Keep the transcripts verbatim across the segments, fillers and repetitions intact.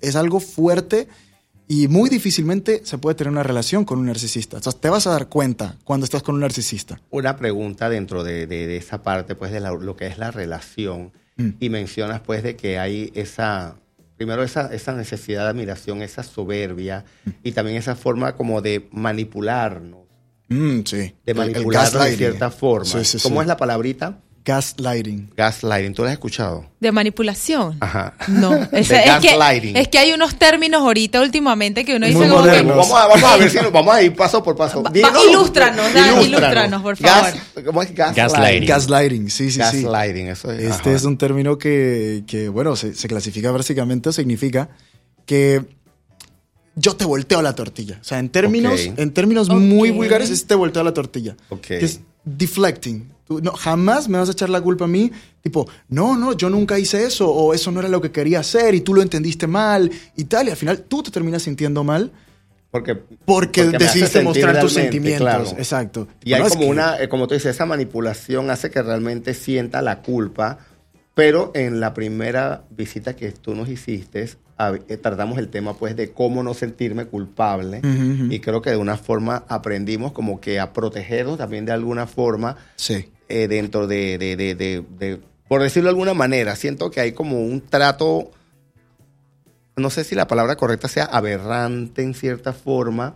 es algo fuerte y muy difícilmente se puede tener una relación con un narcisista. O sea, te vas a dar cuenta cuando estás con un narcisista. Una pregunta dentro de, de, de esa parte, pues, de la, lo que es la relación. Mm. Y mencionas, pues, de que hay esa... Primero, esa, esa necesidad de admiración, esa soberbia mm. y también esa forma como de manipularnos. Mm, sí. De manipularnos de cierta forma. Sí, sí, ¿Cómo sí. es la palabrita? Gaslighting. Gaslighting. ¿Tú lo has escuchado? ¿De manipulación? Ajá. No. Es, es, que, es que hay unos términos ahorita últimamente que uno dice como que... Vamos a, vamos a ver si nos vamos a ir paso por paso. Va, va, ilústranos, da, ilústranos, por favor. Gas, ¿Cómo es gaslighting? Gaslighting. Gaslighting, sí, sí, gaslighting, sí. Gaslighting, eso es. Este ajá. es un término que, que bueno, se, se clasifica básicamente, significa que yo te volteo la tortilla. O sea, en términos, okay. en términos okay. muy vulgares, es te volteo la tortilla. Okay. Que es deflecting. Tú, no, jamás me vas a echar la culpa a mí, tipo, no, no, yo nunca hice eso, o eso no era lo que quería hacer, y tú lo entendiste mal, y tal, y al final tú te terminas sintiendo mal. Porque, porque, porque decidiste mostrar tus sentimientos. Claro. Exacto. Y bueno, hay como que... una, como tú dices, esa manipulación hace que realmente sienta la culpa, pero en la primera visita que tú nos hiciste, a, eh, tratamos el tema pues de cómo no sentirme culpable, uh-huh, uh-huh. y creo que de una forma aprendimos como que a protegernos también de alguna forma. Sí. Eh, dentro de, de, de, de, de, por decirlo de alguna manera, siento que hay como un trato, no sé si la palabra correcta sea aberrante en cierta forma,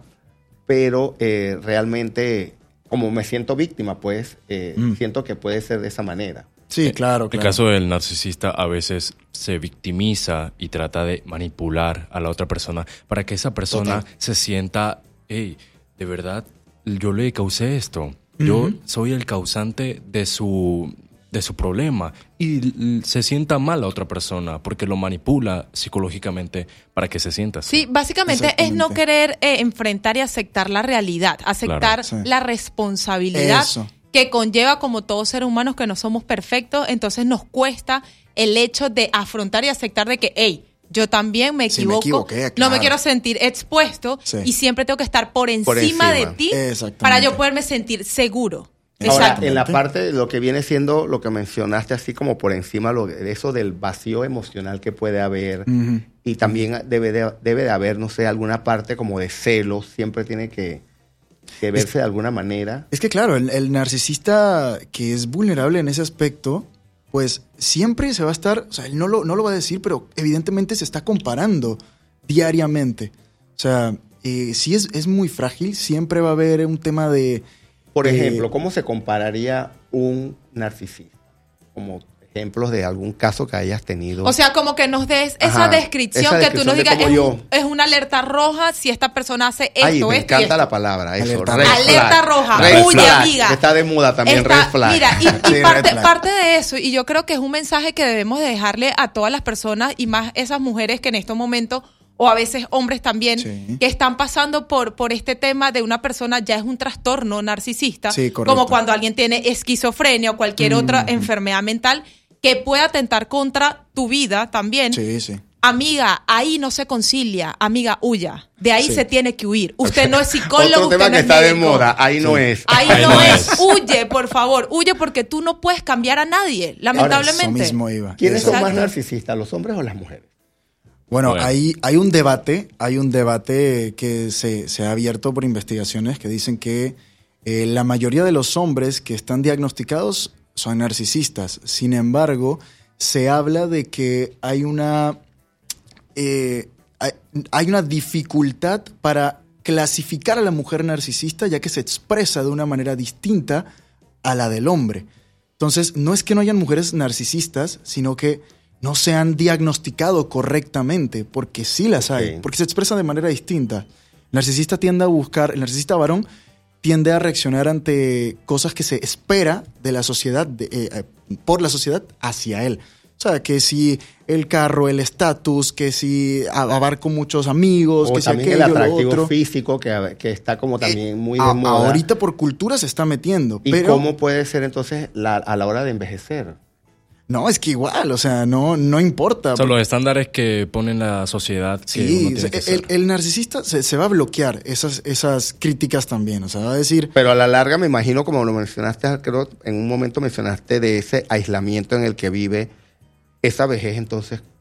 pero eh, realmente, como me siento víctima, pues, eh, mm. siento que puede ser de esa manera. Sí, claro, claro. El caso del narcisista a veces se victimiza y trata de manipular a la otra persona para que esa persona Total. se sienta, hey, de verdad, yo le causé esto. Yo uh-huh. soy el causante de su, de su problema y se sienta mal la otra persona porque lo manipula psicológicamente para que se sienta así. Sí, básicamente es no querer eh, enfrentar y aceptar la realidad, aceptar claro. sí. la responsabilidad Eso. que conlleva como todos seres humanos que no somos perfectos, entonces nos cuesta el hecho de afrontar y aceptar de que, hey, yo también me equivoco, sí, me equivoqué, claro. no me quiero sentir expuesto sí. y siempre tengo que estar por encima, por encima. de ti para yo poderme sentir seguro. Ahora, en la parte de lo que viene siendo lo que mencionaste, así como por encima, lo de eso del vacío emocional que puede haber, uh-huh. y también debe de, debe de haber, no sé, alguna parte como de celos, siempre tiene que, que verse es, de alguna manera. Es que claro, el, el narcisista que es vulnerable en ese aspecto, pues siempre se va a estar, o sea, él no lo, no lo va a decir, pero evidentemente se está comparando diariamente. O sea, eh, sí es, es muy frágil, siempre va a haber un tema de... Por ejemplo, eh, ¿cómo se compararía un narcisista? Como ejemplos de algún caso que hayas tenido. O sea, como que nos des esa, Ajá, descripción, esa descripción que tú nos digas, es, un, es una alerta roja si esta persona hace esto, Ay, me esto encanta y esto. la palabra, eso. Alerta, alerta roja, huye, amiga. Que está de moda también, está, red flag. Mira, y, y sí, parte, parte de eso, y yo creo que es un mensaje que debemos de dejarle a todas las personas, y más esas mujeres que en estos momentos, o a veces hombres también, sí. que están pasando por, por este tema de una persona, ya es un trastorno narcisista, sí, como cuando alguien tiene esquizofrenia o cualquier mm. otra enfermedad mental, que pueda atentar contra tu vida también. Sí, sí. Amiga, ahí no se concilia. Amiga, huya. De ahí sí. se tiene que huir. Usted no es psicólogo, Otro tema usted no que es está médico. de moda, ahí sí. no es. Ahí, ahí no, no es. es. Huye, por favor. Huye porque tú no puedes cambiar a nadie, lamentablemente. Ahora, eso mismo iba. ¿Quiénes Exacto. son más narcisistas, los hombres o las mujeres? Bueno, bueno. Hay, hay un debate, hay un debate que se, se ha abierto por investigaciones que dicen que eh, la mayoría de los hombres que están diagnosticados son narcisistas. Sin embargo, se habla de que hay una, eh, hay, hay una dificultad para clasificar a la mujer narcisista, ya que se expresa de una manera distinta a la del hombre. Entonces, no es que no hayan mujeres narcisistas, sino que no se han diagnosticado correctamente, porque sí las hay, okay. porque se expresa de manera distinta. El narcisista tiende a buscar, el narcisista varón tiende a reaccionar ante cosas que se espera de la sociedad, de, eh, por la sociedad hacia él. O sea, que si el carro, el estatus, que si abarco muchos amigos, o que si también aquello, el atractivo lo otro. físico que, que está como también eh, muy a, de moda. Ahorita por cultura se está metiendo. ¿Y pero, cómo puede ser entonces la, a la hora de envejecer? No, es que igual, o sea, no, no importa. Son los estándares que pone la sociedad que sí, uno tiene que el, ser. el narcisista se, se va a bloquear esas, esas críticas también, o sea, va a decir... Pero a la larga me imagino, como lo mencionaste, creo en un momento mencionaste de ese aislamiento en el que vive esa vejez, entonces,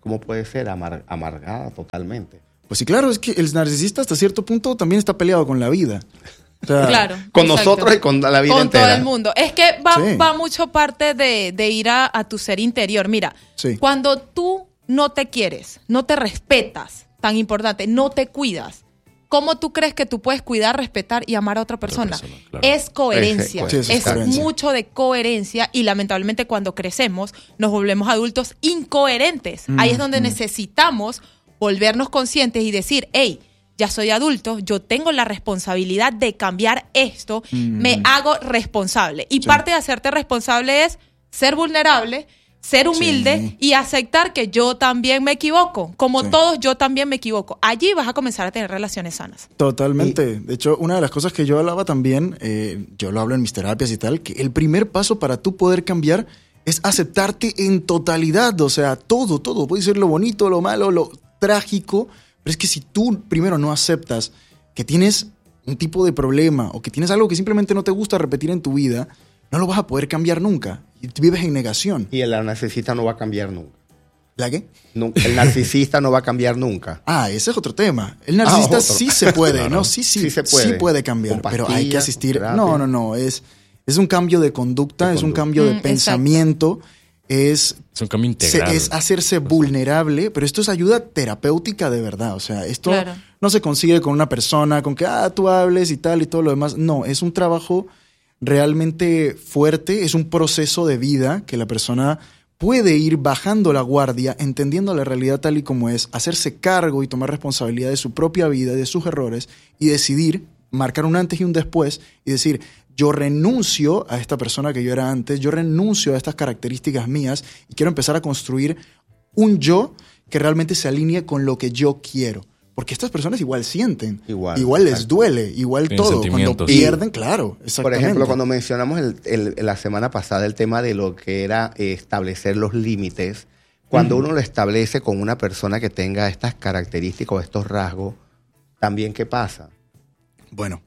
¿cómo puede ser? Amar- amargada totalmente. Pues sí, claro, es que el narcisista hasta cierto punto también está peleado con la vida. O sea, claro. Con exacto. nosotros y con la vida con entera. Con todo el mundo. Es que va, Sí. va mucho parte de, de ir a, a tu ser interior. Mira, sí. cuando tú no te quieres, no te respetas, tan importante, no te cuidas, ¿cómo tú crees que tú puedes cuidar, respetar y amar a otra persona? Otra persona, claro. Es coherencia. Sí, eso es es coherencia. mucho de coherencia y lamentablemente cuando crecemos nos volvemos adultos incoherentes. Mm, Ahí es donde mm. necesitamos volvernos conscientes y decir, hey, ya soy adulto, yo tengo la responsabilidad de cambiar esto, Mm. me hago responsable. Y Sí. parte de hacerte responsable es ser vulnerable, ser humilde Sí. y aceptar que yo también me equivoco. Como Sí. todos, yo también me equivoco. Allí vas a comenzar a tener relaciones sanas. Totalmente. De hecho, una de las cosas que yo hablaba también, eh, yo lo hablo en mis terapias y tal, que el primer paso para tú poder cambiar es aceptarte en totalidad. O sea, todo, todo. Puede ser lo bonito, lo malo, lo trágico. Pero es que si tú primero no aceptas que tienes un tipo de problema o que tienes algo que simplemente no te gusta repetir en tu vida, no lo vas a poder cambiar nunca. Y vives en negación. Y el narcisista no va a cambiar nunca. ¿La qué? Nunca. El narcisista no va a cambiar nunca. Ah, ese es otro tema. El narcisista Ah, otro. sí se puede, Claro. ¿no? Sí, sí, Sí se puede. sí puede cambiar, Con pero hay que pastillas, asistir. terapia. No, no, no, es, es un cambio de conducta, De es un conducta. cambio de Mm, pensamiento, es, Es un cambio se- integral. es hacerse vulnerable, pero esto es ayuda terapéutica de verdad. O sea, esto Claro. no se consigue con una persona, con que ah, tú hables y tal y todo lo demás. No, es un trabajo realmente fuerte, es un proceso de vida que la persona puede ir bajando la guardia, entendiendo la realidad tal y como es, hacerse cargo y tomar responsabilidad de su propia vida, de sus errores y decidir, marcar un antes y un después y decir, yo renuncio a esta persona que yo era antes, yo renuncio a estas características mías y quiero empezar a construir un yo que realmente se alinee con lo que yo quiero. Porque estas personas igual sienten, Igual, igual les exacto. duele, igual Tienen todo. Cuando sentimientos. pierden, claro, Por exactamente. ejemplo, cuando mencionamos el, el- la semana pasada el tema de lo que era eh, establecer los límites, cuando Ujú. uno lo establece con una persona que tenga estas características o estos rasgos, también ¿qué pasa? Bueno,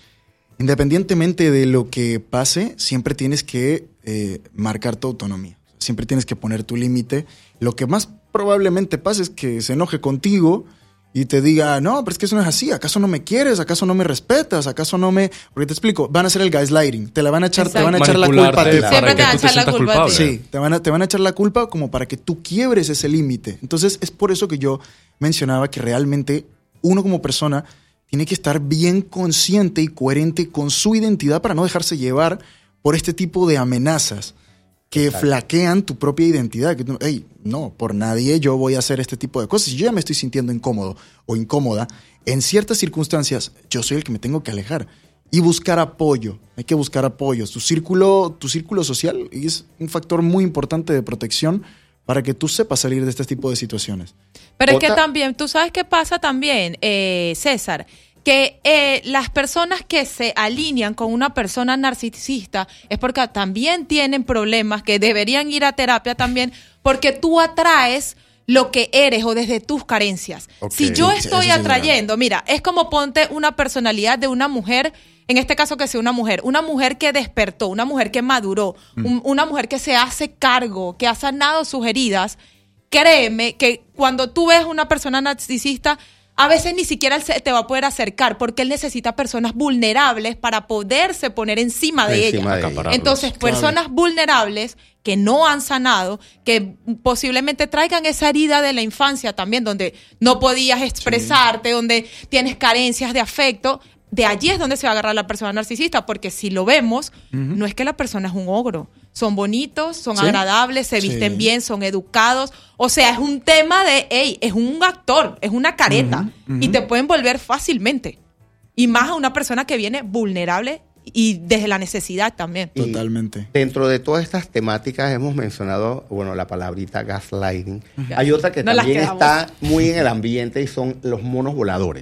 independientemente de lo que pase, siempre tienes que eh, marcar tu autonomía. Siempre tienes que poner tu límite. Lo que más probablemente pase es que se enoje contigo y te diga, no, pero es que eso no es así. ¿Acaso no me quieres? ¿Acaso no me respetas? ¿Acaso no me...? Porque te explico, van a hacer el gaslighting. Te la van a echar, te van a echar la culpa a ti. Manipularte Siempre para te que van a tú te echar la sientas culpa a ti. culpable. Sí, te van, a, te van a echar la culpa como para que tú quiebres ese límite. Entonces, es por eso que yo mencionaba que realmente uno como persona tiene que estar bien consciente y coherente con su identidad para no dejarse llevar por este tipo de amenazas que Exacto. flaquean tu propia identidad. Que tú, hey, no, por nadie yo voy a hacer este tipo de cosas. Si yo ya me estoy sintiendo incómodo o incómoda, en ciertas circunstancias yo soy el que me tengo que alejar y buscar apoyo. Hay que buscar apoyo. Tu círculo, tu círculo social es un factor muy importante de protección para que tú sepas salir de este tipo de situaciones. Pero Otra- es que también, tú sabes qué pasa también, eh, César, que eh, las personas que se alinean con una persona narcisista es porque también tienen problemas, que deberían ir a terapia también, porque tú atraes lo que eres o desde tus carencias. Ok. Si yo Sí, estoy eso sí es atrayendo, mira, es como ponte una personalidad de una mujer, en este caso que sea una mujer, una mujer que despertó, una mujer que maduró, Mm. un- una mujer que se hace cargo, que ha sanado sus heridas. Créeme que cuando tú ves una persona narcisista, a veces ni siquiera él se te va a poder acercar porque él necesita personas vulnerables para poderse poner encima de Encima ella. de ella. Acapararlos. Entonces, Claro. personas vulnerables que no han sanado, que posiblemente traigan esa herida de la infancia también, donde no podías expresarte, donde tienes carencias de afecto, de allí es donde se va a agarrar la persona narcisista, porque si lo vemos, no es que la persona es un ogro. Son bonitos, son Sí. agradables, se visten Sí. bien, son educados. O sea, es un tema de, hey, es un actor, es una careta. Ujú, ujú. Y te pueden volver fácilmente. Y más a una persona que viene vulnerable y desde la necesidad también. Y Totalmente. Dentro de todas estas temáticas hemos mencionado, bueno, la palabrita gaslighting. Hay otra que Nos las también quedamos. está muy en el ambiente y son los monos voladores.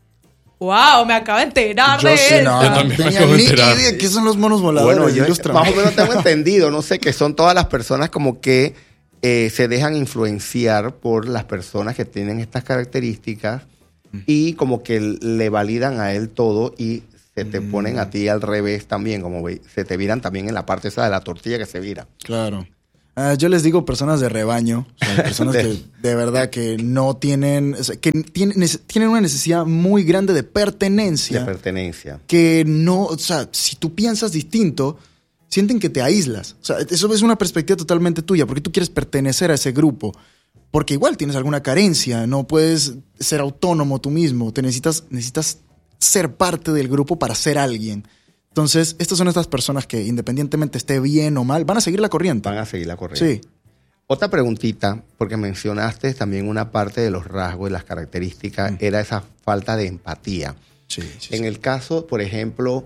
¡Wow! Me acabo de enterar Yo de sí, eso. no, Yo no también me tenía acabo de ni enterar. idea qué son los monos voladores. Bueno, yo Ilústrame. más o menos tengo entendido, no sé, que son todas las personas como que eh, se dejan influenciar por las personas que tienen estas características y como que le validan a él todo y se te Mm. ponen a ti al revés también, como ve, se te viran también en la parte esa de la tortilla que se vira. Claro. Uh, yo les digo personas de rebaño, o sea, personas que de verdad que no tienen, o sea, que tienen, tienen una necesidad muy grande de pertenencia. De pertenencia. Que no, o sea, si tú piensas distinto, sienten que te aíslas. O sea, eso es una perspectiva totalmente tuya, porque tú quieres pertenecer a ese grupo. Porque igual tienes alguna carencia, no puedes ser autónomo tú mismo, te necesitas, necesitas ser parte del grupo para ser alguien. Entonces, estas son estas personas que independientemente esté bien o mal, van a seguir la corriente. Van a seguir la corriente. Sí. Otra preguntita, porque mencionaste también una parte de los rasgos y las características, mm. era esa falta de empatía. Sí, sí, en sí. el caso, por ejemplo,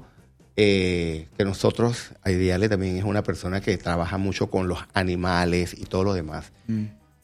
eh, que nosotros, Ideale también es una persona que trabaja mucho con los animales y todo lo demás. Mm.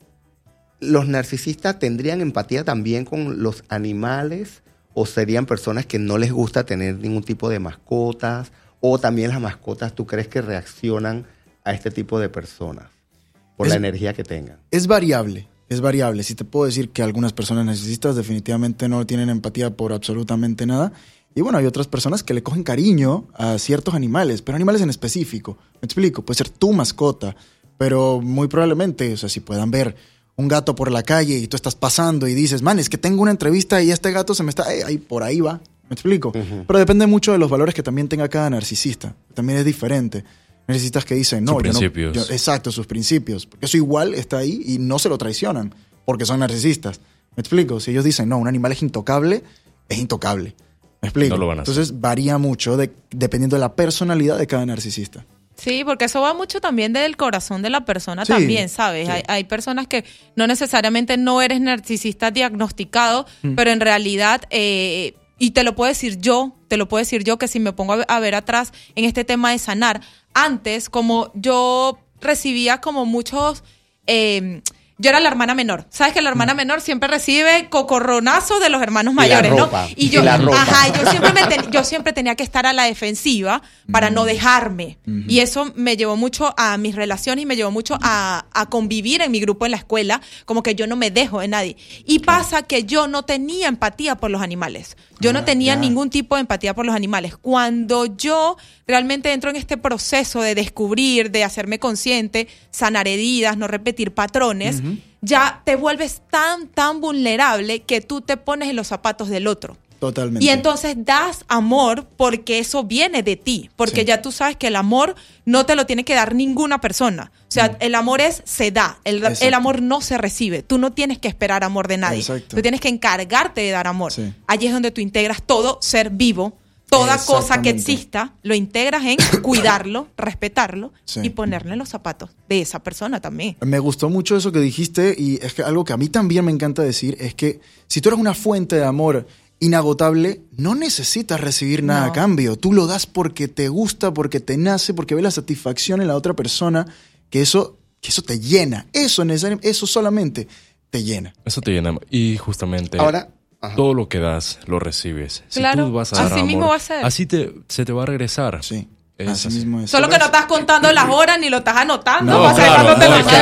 ¿Los narcisistas tendrían empatía también con los animales? ¿O serían personas que no les gusta tener ningún tipo de mascotas? ¿O también las mascotas tú crees que reaccionan a este tipo de personas por es, la energía que tengan? Es variable, es variable. Sí te puedo decir que algunas personas narcisistas definitivamente no tienen empatía por absolutamente nada. Y bueno, hay otras personas que le cogen cariño a ciertos animales, pero animales en específico. Me explico, puede ser tu mascota, pero muy probablemente, o sea, si puedan ver un gato por la calle y tú estás pasando y dices, man, es que tengo una entrevista y este gato se me está... Eh, ahí por ahí va, ¿me explico? Uh-huh. Pero depende mucho de los valores que también tenga cada narcisista. También es diferente. Narcisistas que dicen, no, sus yo principios. no... Yo, exacto, sus principios. Porque eso igual está ahí y no se lo traicionan porque son narcisistas. ¿Me explico? Si ellos dicen, no, un animal es intocable, es intocable. ¿Me explico? No lo van a hacer. Entonces varía mucho de, dependiendo de la personalidad de cada narcisista. Sí, porque eso va mucho también del corazón de la persona sí, también, ¿sabes? Sí. Hay, hay personas que no necesariamente no eres narcisista diagnosticado, mm. pero en realidad, eh, y te lo puedo decir yo, te lo puedo decir yo, que si me pongo a, a ver atrás en este tema de sanar, antes como yo recibía como muchos... Eh, Yo era la hermana menor. ¿Sabes que la hermana menor siempre recibe cocorronazos de los hermanos mayores, y la ropa, ¿no? Y yo, y la ropa. ajá, yo siempre, me ten, yo siempre tenía que estar a la defensiva para mm. no dejarme. Mm-hmm. Y eso me llevó mucho a mis relaciones y me llevó mucho a, a convivir en mi grupo en la escuela, como que yo no me dejo de nadie. Y pasa que yo no tenía empatía por los animales. Yo ah, no tenía yeah. ningún tipo de empatía por los animales. Cuando yo realmente entro en este proceso de descubrir, de hacerme consciente, sanar heridas, no repetir patrones, uh-huh. ya te vuelves tan, tan vulnerable que tú te pones en los zapatos del otro. Totalmente. Y entonces das amor porque eso viene de ti, porque sí. ya tú sabes que el amor no te lo tiene que dar ninguna persona. O sea, mm. el amor es, se da, el, el amor no se recibe. Tú no tienes que esperar amor de nadie. Exacto. Tú tienes que encargarte de dar amor. Sí. Allí es donde tú integras todo ser vivo, toda cosa que exista, lo integras en cuidarlo, respetarlo sí. y ponerle los zapatos de esa persona también. Me gustó mucho eso que dijiste y es que algo que a mí también me encanta decir es que si tú eres una fuente de amor inagotable, no necesitas recibir nada no. a cambio. Tú lo das porque te gusta, porque te nace, porque ves la satisfacción en la otra persona, que eso, que eso te llena. Eso, eso solamente te llena. Eso te llena. Y justamente ahora, todo lo que das, lo recibes. Claro, si tú vas a dar así amor, mismo va a ser. Así te, se te va a regresar. Sí. Es así así. mismo es. Solo que no estás contando las horas ni lo estás anotando. No, para saber claro, cuándo te no, lo vas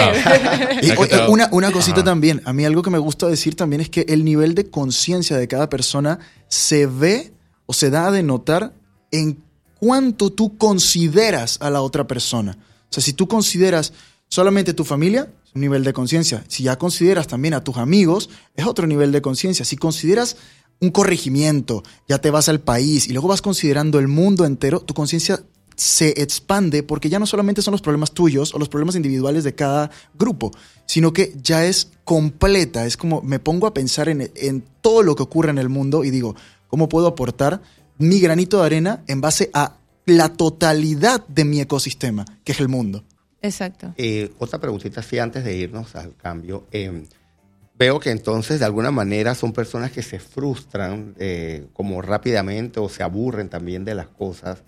a devolver. Y, o, una, una cosita Ajá. también. A mí algo que me gusta decir también es que el nivel de conciencia de cada persona se ve o se da a denotar en cuánto tú consideras a la otra persona. O sea, si tú consideras solamente tu familia, es un nivel de conciencia. Si ya consideras también a tus amigos, es otro nivel de conciencia. Si consideras un corregimiento, ya te vas al país y luego vas considerando el mundo entero, tu conciencia se expande porque ya no solamente son los problemas tuyos o los problemas individuales de cada grupo, sino que ya es completa. Es como me pongo a pensar en, en todo lo que ocurre en el mundo y digo, ¿cómo puedo aportar mi granito de arena en base a la totalidad de mi ecosistema, que es el mundo? Exacto. Eh, otra preguntita, sí, antes de irnos al cambio. Eh, Veo que entonces de alguna manera son personas que se frustran eh, como rápidamente o se aburren también de las cosas.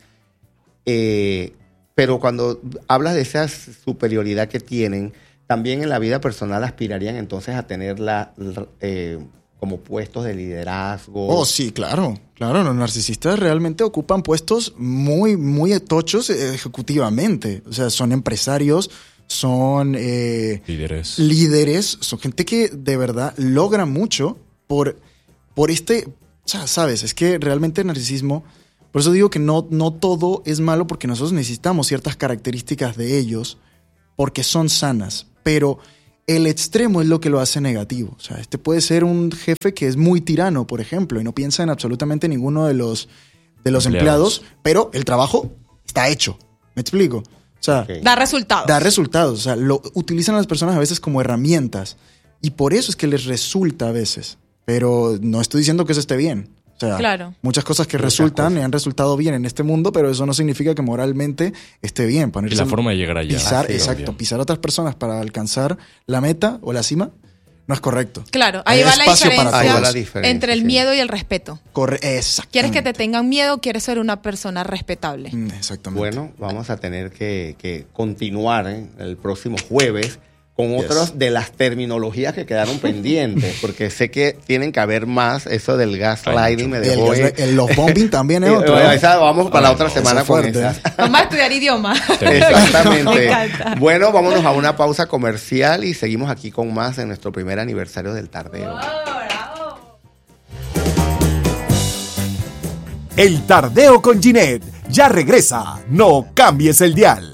Eh, pero cuando hablas de esa superioridad que tienen, también en la vida personal aspirarían entonces a tener la, eh, como puestos de liderazgo. Oh, sí, claro. Claro, los narcisistas realmente ocupan puestos muy, muy tochos ejecutivamente. O sea, son empresarios, son eh, líderes. líderes, son gente que de verdad logra mucho por, por este, o sea, sabes, es que realmente el narcisismo, por eso digo que no, no todo es malo porque nosotros necesitamos ciertas características de ellos porque son sanas, pero el extremo es lo que lo hace negativo. O sea, este puede ser un jefe que es muy tirano, por ejemplo, y no piensa en absolutamente ninguno de los, de los empleados. empleados, pero el trabajo está hecho. ¿Me explico? O sea, okay. Da resultados. Da resultados. O sea, lo utilizan a las personas a veces como herramientas. Y por eso es que les resulta a veces. Pero no estoy diciendo que eso esté bien. O sea, claro. muchas cosas que muchas resultan cosas. y han resultado bien en este mundo, pero eso no significa que moralmente esté bien. Y la forma de llegar allá. Pisar, sí, exacto, obvio. pisar a otras personas para alcanzar la meta o la cima no es correcto. Claro, ahí, va la, ahí va la diferencia entre el miedo y el respeto. Corre, exacto. ¿Quieres que te tengan miedo o quieres ser una persona respetable? Mm, exactamente. Bueno, vamos a tener que, que continuar ¿eh? el próximo jueves con otras yes. de las terminologías que quedaron pendientes, porque sé que tienen que haber más, eso del gaslighting me dejó... El, el love bombing también es otro. ¿eh? Esa, vamos para Ay, la otra no, semana con esas. Vamos a estudiar idioma. Exactamente. Bueno, vámonos a una pausa comercial y seguimos aquí con más en nuestro primer aniversario del Tardeo. Oh, el Tardeo con Ginette ya regresa. No cambies el dial.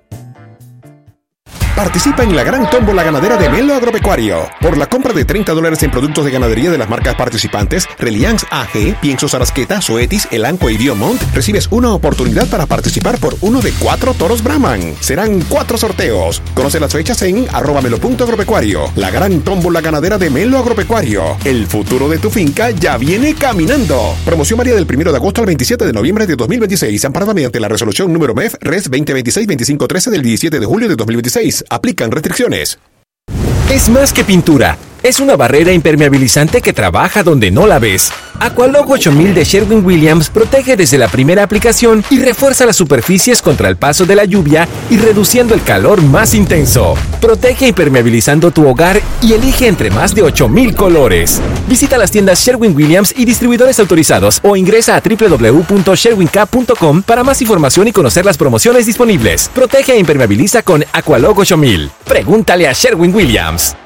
Participa en la gran tómbola ganadera de Melo Agropecuario. Por la compra de treinta dólares en productos de ganadería de las marcas participantes, Reliance A G, Piensos Arasqueta, Zoetis, Elanco y Diomont, recibes una oportunidad para participar por uno de cuatro toros Brahman. Serán cuatro sorteos. Conoce las fechas en arroba melo punto agropecuario. La gran tómbola ganadera de Melo Agropecuario. El futuro de tu finca ya viene caminando. Promoción varía del primero de agosto al veintisiete de noviembre de dos mil veintiséis, amparada mediante la resolución número M E F Res veinte veintiséis veinticinco trece del diecisiete de julio de dos mil veintiséis. Aplican restricciones. Es más que pintura. Es una barrera impermeabilizante que trabaja donde no la ves. Aqualog ocho mil de Sherwin-Williams protege desde la primera aplicación y refuerza las superficies contra el paso de la lluvia y reduciendo el calor más intenso. Protege impermeabilizando tu hogar y elige entre más de ocho mil colores. Visita las tiendas Sherwin-Williams y distribuidores autorizados o ingresa a doble u doble u doble u punto sherwin cap punto com para más información y conocer las promociones disponibles. Protege e impermeabiliza con Aqualog ocho mil. Pregúntale a Sherwin-Williams.